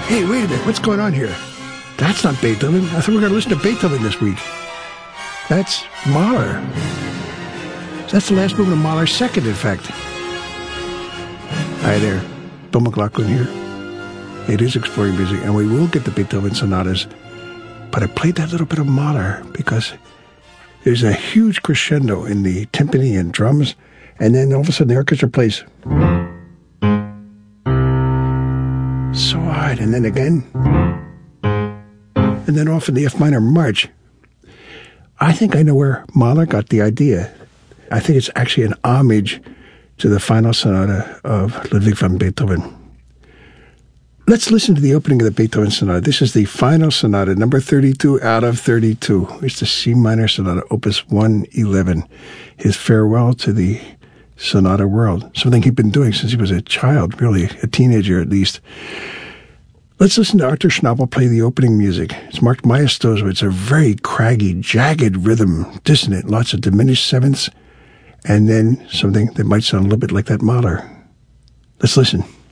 Hey, wait a minute. What's going on here? That's not Beethoven. I thought we were going to listen to Beethoven this week. That's Mahler. That's the last movement of Mahler's second, in fact. Hi there. Bill McLaughlin here. It is Exploring Music, and we will get the Beethoven sonatas. But I played that little bit of Mahler because there's a huge crescendo in the timpani and drums, and then all of a sudden the orchestra plays so hard, and then again, and then off in the F minor march. I think I know where Mahler got the idea. I think it's actually an homage to the final sonata of Ludwig van Beethoven. Let's listen to the opening of the Beethoven Sonata. This is the final sonata, number 32 out of 32. It's the C minor sonata, opus 111. His farewell to the sonata world, something he'd been doing since he was a child, really, a teenager at least. Let's listen to Arthur Schnabel play the opening music. It's marked maestoso. It's a very craggy, jagged rhythm, dissonant, lots of diminished sevenths, and then something that might sound a little bit like that Mahler. Let's listen.